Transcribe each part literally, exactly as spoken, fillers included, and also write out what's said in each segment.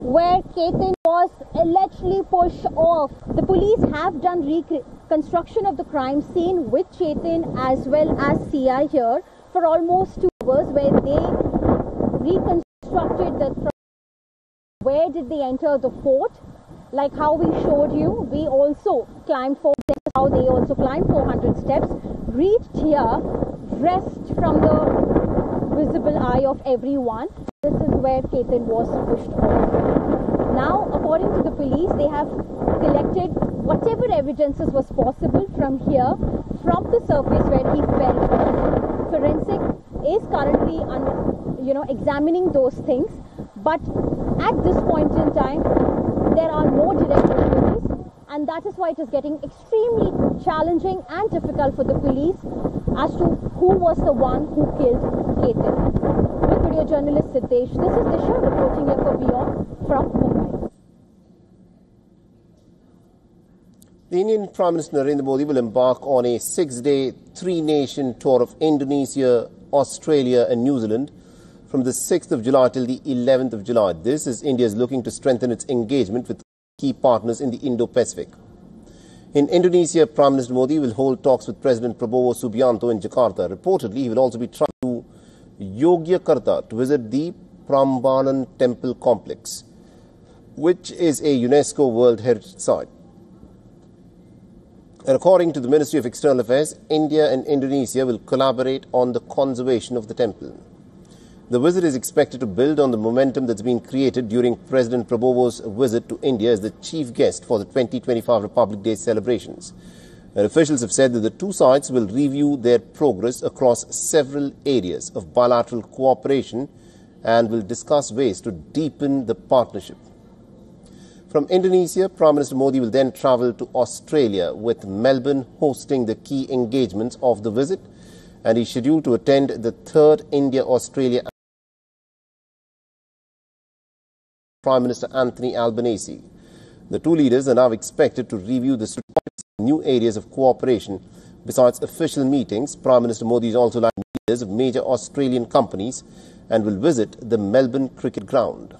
where Ketan was allegedly pushed off. The police have done reconstruction of the crime scene with Chetan as well as C I here for almost two hours, where they reconstructed the where did they enter the fort. Like how we showed you, we also climbed four steps, how they also climbed four hundred steps, reached here, rest from the visible eye of everyone. This is where Ketan was pushed off. Now, according to the police, they have collected whatever evidences was possible from here, from the surface where he fell off. Forensic is currently, un, you know, examining those things. But at this point in time, there are no direct witnesses, and that is why it is getting extremely challenging and difficult for the police as to who was the one who killed Ketan. With video journalist Siddesh, this is Disha reporting here for Beyond from Mumbai. The Indian Prime Minister Narendra Modi will embark on a six-day, three-nation tour of Indonesia, Australia and New Zealand from the sixth of July till the eleventh of July. This is India's looking to strengthen its engagement with key partners in the Indo-Pacific. In Indonesia, Prime Minister Modi will hold talks with President Prabowo Subianto in Jakarta. Reportedly, he will also be traveling to Yogyakarta to visit the Prambanan Temple Complex, which is a UNESCO World Heritage Site. And according to the Ministry of External Affairs, India and Indonesia will collaborate on the conservation of the temple. The visit is expected to build on the momentum that's been created during President Prabowo's visit to India as the chief guest for the twenty twenty-five Republic Day celebrations. And officials have said that the two sides will review their progress across several areas of bilateral cooperation and will discuss ways to deepen the partnership. From Indonesia, Prime Minister Modi will then travel to Australia, with Melbourne hosting the key engagements of the visit, and he's scheduled to attend the third India-Australia Prime Minister Anthony Albanese. The two leaders are now expected to review the new areas of cooperation. Besides official meetings, Prime Minister Modi is also likely leaders of major Australian companies and will visit the Melbourne cricket ground.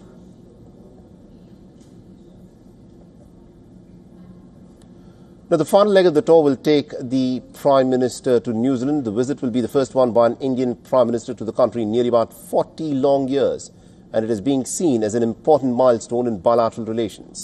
Now, the final leg of the tour will take the Prime Minister to New Zealand. The visit will be the first one by an Indian Prime Minister to the country in nearly about forty long years, and it is being seen as an important milestone in bilateral relations.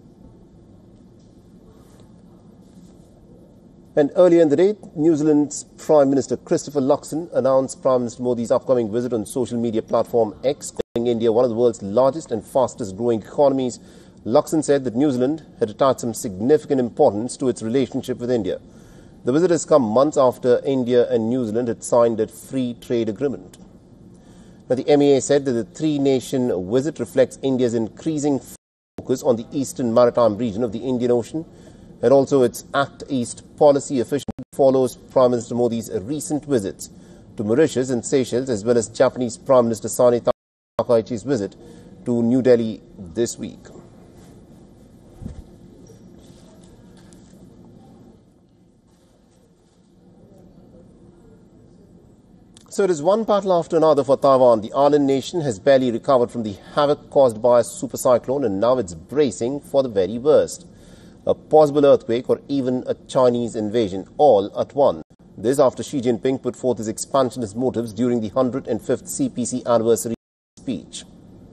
And earlier in the day, New Zealand's Prime Minister Christopher Luxon announced Prime Minister Modi's upcoming visit on social media platform X, calling India one of the world's largest and fastest growing economies. Luxon said that New Zealand had attached some significant importance to its relationship with India. The visit has come months after India and New Zealand had signed a free trade agreement. Now, the M E A said that the three-nation visit reflects India's increasing focus on the eastern maritime region of the Indian Ocean, and also its Act East policy officially follows Prime Minister Modi's recent visits to Mauritius and Seychelles, as well as Japanese Prime Minister Sani Takaichi's visit to New Delhi this week. So it is one battle after another for Taiwan. The island nation has barely recovered from the havoc caused by a super cyclone, and now it's bracing for the very worst. A possible earthquake or even a Chinese invasion, all at once. This after Xi Jinping put forth his expansionist motives during the one hundred fifth C P C anniversary speech.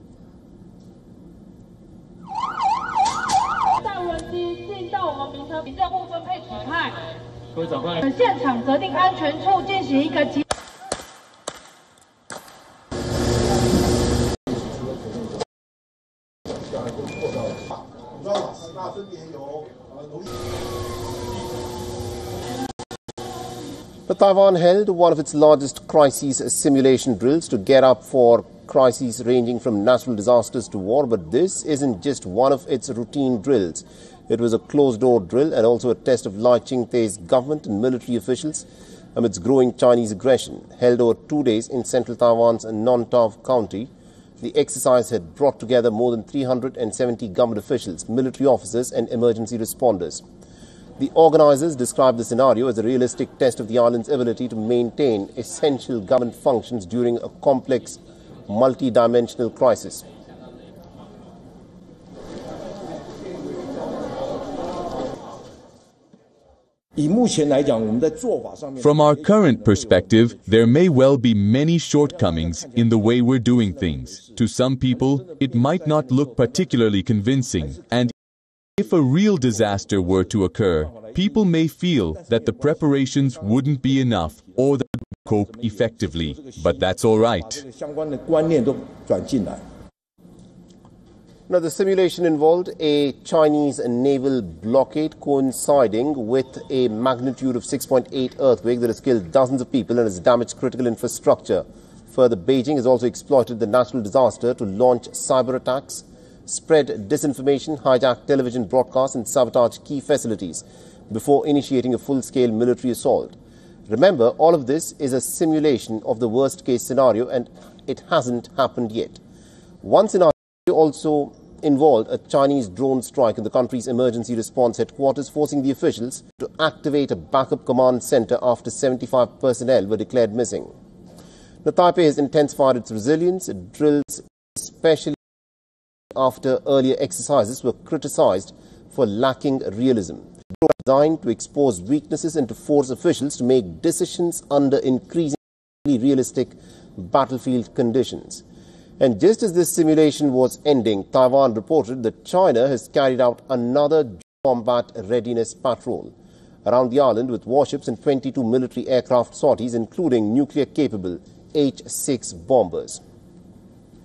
那分别有呃农业。 But Taiwan held one of its largest crises simulation drills to get up for crises ranging from natural disasters to war. But this isn't just one of its routine drills. It was a closed-door drill and also a test of Lai Ching-te's government and military officials amidst growing Chinese aggression. Held over two days in central Taiwan's Nontau County, the exercise had brought together more than three hundred seventy government officials, military officers and emergency responders. The organizers described the scenario as a realistic test of the island's ability to maintain essential government functions during a complex, multi-dimensional crisis. From our current perspective, there may well be many shortcomings in the way we're doing things. To some people, it might not look particularly convincing, and if a real disaster were to occur, people may feel that the preparations wouldn't be enough or that they would cope effectively. But that's all right. Now, the simulation involved a Chinese naval blockade coinciding with a magnitude of six point eight earthquake that has killed dozens of people and has damaged critical infrastructure. Further, Beijing has also exploited the natural disaster to launch cyber attacks, spread disinformation, hijack television broadcasts and sabotage key facilities before initiating a full-scale military assault. Remember, all of this is a simulation of the worst-case scenario and it hasn't happened yet. One scenario also involved a Chinese drone strike in the country's emergency response headquarters, forcing the officials to activate a backup command center after seventy-five personnel were declared missing. Now, Taipei has intensified its resilience. Drills, especially after earlier exercises, were criticized for lacking realism. They were designed to expose weaknesses and to force officials to make decisions under increasingly realistic battlefield conditions. And just as this simulation was ending, Taiwan reported that China has carried out another combat readiness patrol around the island with warships and twenty-two military aircraft sorties, including nuclear-capable H six bombers.